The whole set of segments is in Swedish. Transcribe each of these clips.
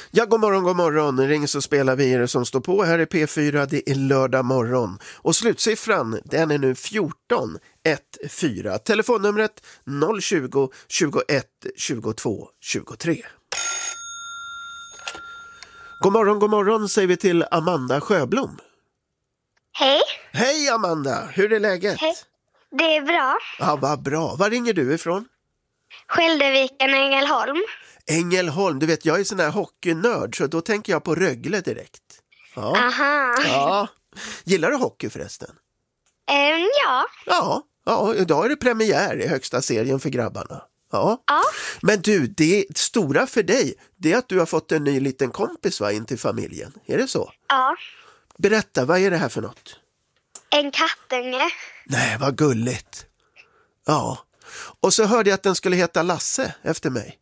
Ja, god morgon. Ring så spelar vi er som står på. Här är P4, det är lördag morgon. Och slutsiffran, den är nu 1414. Telefonnumret 020 21 22 23. God morgon säger vi till Amanda Sjöblom. Hej. Hej Amanda, hur är läget? Hej. Det är bra. Ja, vad bra. Var ringer du ifrån? Skälderviken, Ängelholm. Ängelholm, du vet jag är sån här hockeynörd så då tänker jag på Rögle direkt. Ja. Aha. Ja. Gillar du hockey förresten? Ja. Ja, idag är det premiär i högsta serien för grabbarna. Ja. Ja. Men du, det stora för dig, det är att du har fått en ny liten kompis in till familjen. Är det så? Ja. Berätta, vad är det här för något? En kattunge. Nej, vad gulligt. Ja. Och så hörde jag att den skulle heta Lasse efter mig.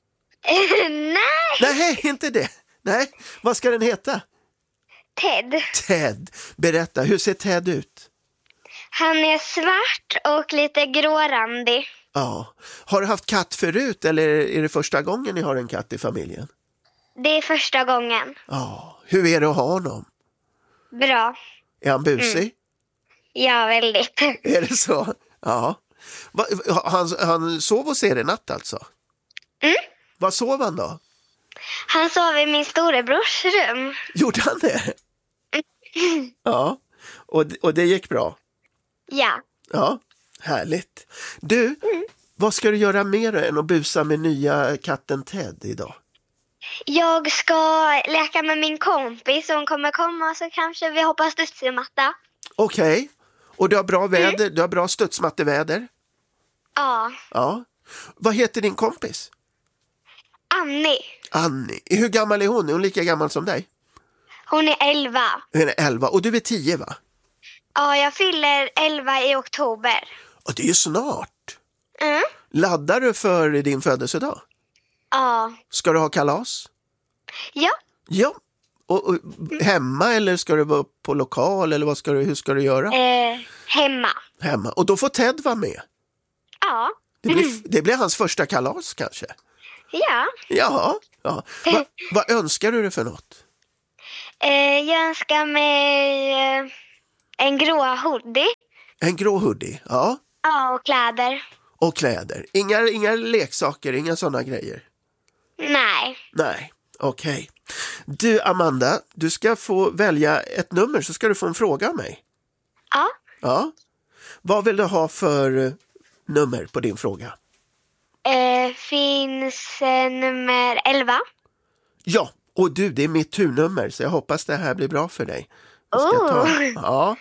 Nej. Nej, inte det. Nej, vad ska den heta? Ted. Ted. Berätta, hur ser Ted ut? Han är svart och lite grårandig. Ja. Har du haft katt förut eller är det första gången ni har en katt i familjen? Det är första gången. Ja. Hur är det att ha honom? Bra. Är han busig? Ja, väldigt. Är det så? Ja. Han sov hos er i natt alltså? Mm. Vad sov han då? Han sov i min storebrors rum. Gjorde han det? Ja. Och det gick bra? Ja. Ja, härligt. Du, vad ska du göra mer än att busa med nya katten Ted idag? Jag ska leka med min kompis och hon kommer komma så kanske vi hoppas studsmatta. Okej. Och du har bra väder, du har bra studsmatteväder? Ja. Ja. Vad heter din kompis? Annie. Hur gammal är hon? Är hon lika gammal som dig? Hon är 11. Hon är 11 och du är 10 va? Ja, jag fyller 11 i oktober. Och det är ju snart. Mm. Laddar du för din födelsedag? Ja. Ska du ha kalas? Ja. Ja. Och hemma eller ska du vara på lokal eller hur ska du göra? Hemma. Hemma. Och då får Ted vara med. Ja. Det blir hans första kalas kanske. Ja. Jaha. Ja. Vad önskar du dig för något? Jag önskar mig en grå hoodie. En grå hoodie, ja. Ja, och kläder. Och kläder. Inga leksaker, inga sådana grejer? Nej, okej. Du Amanda, du ska få välja ett nummer så ska du få en fråga av mig. Ja. Ja. Vad vill du ha för nummer på din fråga? Finns nummer 11. Ja, och du, det är mitt turnummer så jag hoppas det här blir bra för dig. Ja.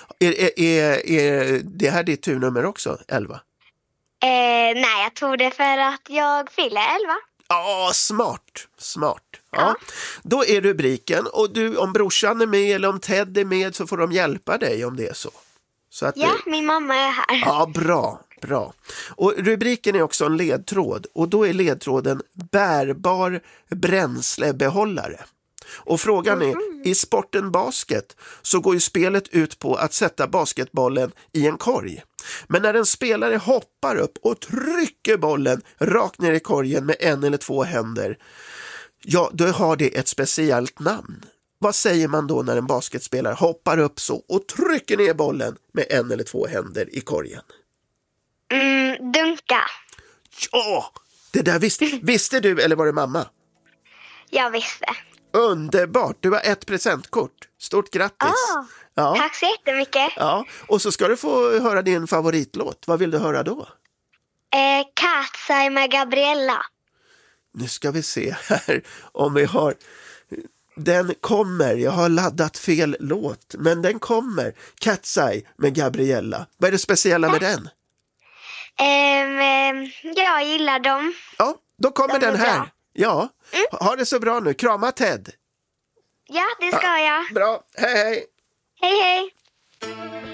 Är det här ditt turnummer också, 11? Nej, jag tror det för att jag fyller 11. Ja, smart. Ja. Då är rubriken och du, om brorsan är med eller om Ted är med så får de hjälpa dig om det är så att min mamma är här. Ja, bra. Och rubriken är också en ledtråd och då är ledtråden bärbar bränslebehållare. Och frågan är, i sporten basket så går ju spelet ut på att sätta basketbollen i en korg. Men när en spelare hoppar upp och trycker bollen rakt ner i korgen med en eller två händer, ja, då har det ett speciellt namn. Vad säger man då när en basketspelare hoppar upp så och trycker ner bollen med en eller två händer i korgen? Dunka. Ja, det där visste du eller var det mamma? Jag visste. Underbart, du har ett presentkort. Stort grattis. Ja. Tack så jättemycket. Ja, och så ska du få höra din favoritlåt. Vad vill du höra då? Cat's Eye med Gabriella. Nu ska vi se här om vi har... Den kommer, jag har laddat fel låt, men den kommer. Cat's Eye med Gabriella. Vad är det speciella med den? Jag gillar dem. Ja, då kommer den här. Bra. Ja, ha det så bra nu. Krama Ted. Ja, det ska jag. Bra, hej. Hej.